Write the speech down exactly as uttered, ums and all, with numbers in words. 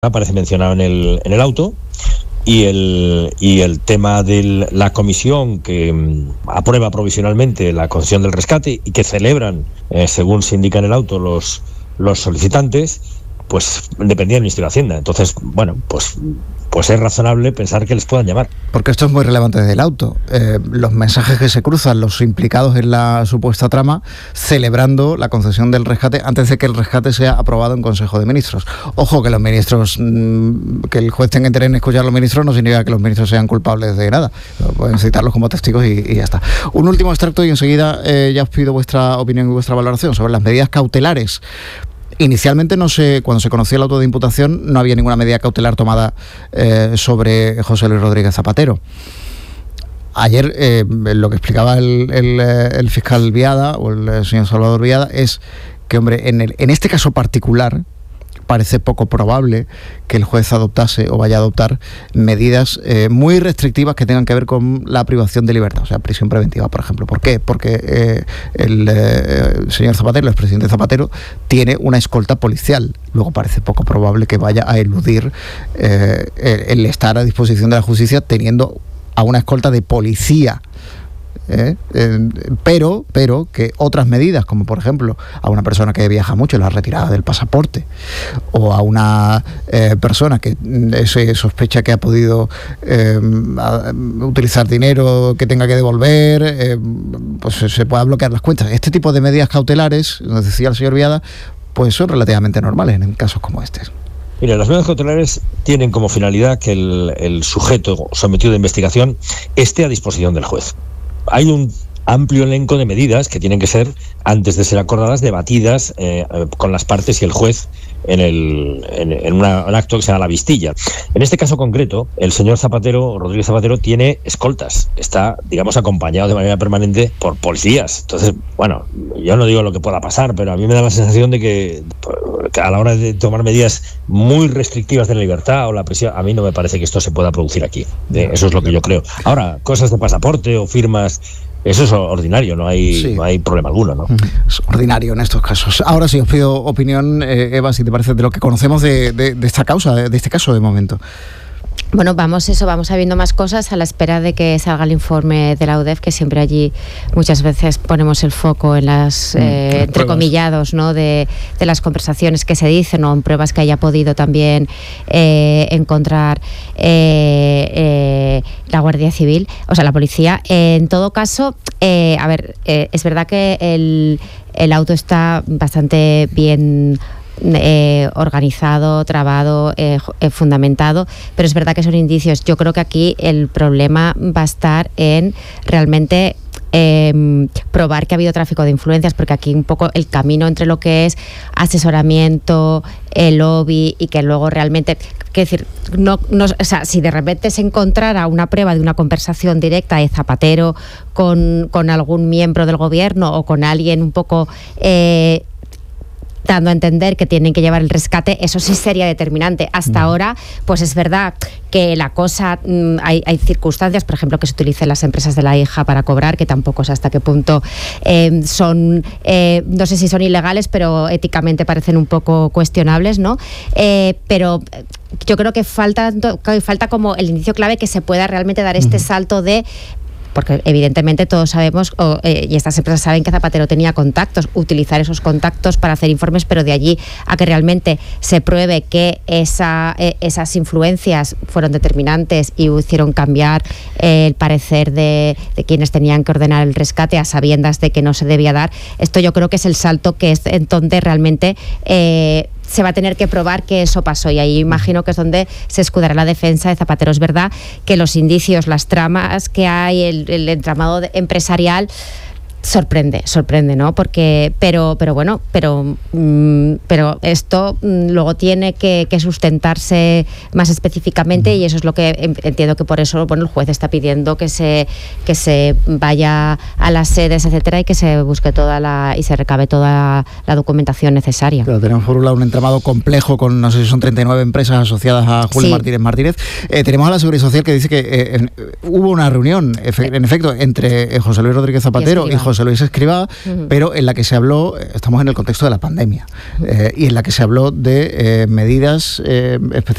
aparece mencionado en el, en el auto. Y el, y el tema de la comisión que um, aprueba provisionalmente la concesión del rescate y que celebran, eh, según se indica en el auto, los, los solicitantes, pues dependía del Ministerio de Hacienda. Entonces, bueno, pues, pues es razonable pensar que les puedan llamar. Porque esto es muy relevante desde el auto. Eh, los mensajes que se cruzan, los implicados en la supuesta trama, celebrando la concesión del rescate antes de que el rescate sea aprobado en Consejo de Ministros. Ojo, que los ministros, mmm, que el juez tenga interés en escuchar a los ministros no significa que los ministros sean culpables de nada. Pueden citarlos como testigos y, y ya está. Un último extracto y enseguida eh, ya os pido vuestra opinión y vuestra valoración sobre las medidas cautelares. Inicialmente, no sé, cuando se conoció el auto de imputación, no había ninguna medida cautelar tomada eh, sobre José Luis Rodríguez Zapatero. Ayer, eh, lo que explicaba el, el, el fiscal Viada, o el señor Salvador Viada, es que, hombre, en, el, en este caso particular, parece poco probable que el juez adoptase o vaya a adoptar medidas eh, muy restrictivas que tengan que ver con la privación de libertad, o sea, prisión preventiva, por ejemplo. ¿Por qué? Porque eh, el, eh, el señor Zapatero, el expresidente Zapatero, tiene una escolta policial. Luego parece poco probable que vaya a eludir eh, el, el estar a disposición de la justicia teniendo a una escolta de policía. Eh, eh, pero, pero que otras medidas, como por ejemplo a una persona que viaja mucho, la retirada del pasaporte, o a una eh, persona que se sospecha que ha podido eh, a, utilizar dinero que tenga que devolver, eh, pues se pueda bloquear las cuentas. Este tipo de medidas cautelares, nos decía el señor Viada, pues son relativamente normales en casos como este. Mira, las medidas cautelares tienen como finalidad que el, el sujeto sometido a investigación esté a disposición del juez. Hay un amplio elenco de medidas que tienen que ser, antes de ser acordadas, debatidas eh, con las partes y el juez en, el, en, en una, un acto que se llama la vistilla. En este caso concreto, el señor Zapatero, Rodríguez Zapatero, tiene escoltas. Está, digamos, acompañado de manera permanente por policías. Entonces, bueno, yo no digo lo que pueda pasar, pero a mí me da la sensación de que, que a la hora de tomar medidas muy restrictivas de la libertad o la prisión, a mí no me parece que esto se pueda producir aquí. Eso es lo que yo creo. Ahora, cosas de pasaporte o firmas, eso es ordinario, no hay, sí. no hay problema alguno, ¿no? Es ordinario en estos casos. Ahora sí os pido opinión, eh, Eva, si te parece, de lo que conocemos de, de, de esta causa, de, de este caso de momento. Bueno, vamos eso, vamos sabiendo más cosas a la espera de que salga el informe de la U D E F, que siempre allí muchas veces ponemos el foco en las, eh, las entrecomillados, ¿no? de, de las conversaciones que se dicen o en pruebas que haya podido también eh, encontrar eh, eh, la Guardia Civil, o sea, la policía. Eh, en todo caso, eh, a ver, eh, es verdad que el, el auto está bastante bien Eh, organizado, trabado, eh, eh, fundamentado, pero es verdad que son indicios. Yo creo que aquí el problema va a estar en realmente eh, probar que ha habido tráfico de influencias, porque aquí un poco el camino entre lo que es asesoramiento, el lobby y que luego realmente, quiero decir, no, no, o sea, si de repente se encontrara una prueba de una conversación directa de Zapatero con, con algún miembro del gobierno o con alguien un poco eh, dando a entender que tienen que llevar el rescate, eso sí sería determinante. Hasta mm. ahora, pues es verdad que la cosa, mmm, hay, hay circunstancias, por ejemplo, que se utilicen las empresas de la hija para cobrar, que tampoco sé hasta qué punto eh, son, eh, no sé si son ilegales, pero éticamente parecen un poco cuestionables, ¿no? Eh, pero yo creo que falta, que falta como el indicio clave que se pueda realmente dar este mm. salto de... Porque evidentemente todos sabemos, o, eh, y estas empresas saben que Zapatero tenía contactos, utilizar esos contactos para hacer informes, pero de allí a que realmente se pruebe que esa, eh, esas influencias fueron determinantes y hicieron cambiar eh, el parecer de, de quienes tenían que ordenar el rescate a sabiendas de que no se debía dar. Esto yo creo que es el salto que es en donde realmente... Eh, se va a tener que probar que eso pasó, y ahí imagino que es donde se escudará la defensa de Zapatero. Es verdad que los indicios, las tramas que hay, el, el entramado empresarial sorprende, sorprende, ¿no? Porque, pero, pero bueno, pero, mmm, pero esto mmm, luego tiene que, que sustentarse más específicamente, y eso es lo que entiendo que por eso, bueno, el juez está pidiendo que se, que se vaya a las sedes, etcétera, y que se busque toda la, y se recabe toda la documentación necesaria. Claro, tenemos por un lado un entramado complejo con, no sé si son treinta y nueve empresas asociadas a Julio sí. Martínez Martínez. Eh, tenemos a la Seguridad Social que dice que eh, en, hubo una reunión, efe, en efecto, entre José Luis Rodríguez Zapatero y, y José José Luis Escrivá, uh-huh. pero en la que se habló, estamos en el contexto de la pandemia, uh-huh. eh, y en la que se habló de eh, medidas eh, específicas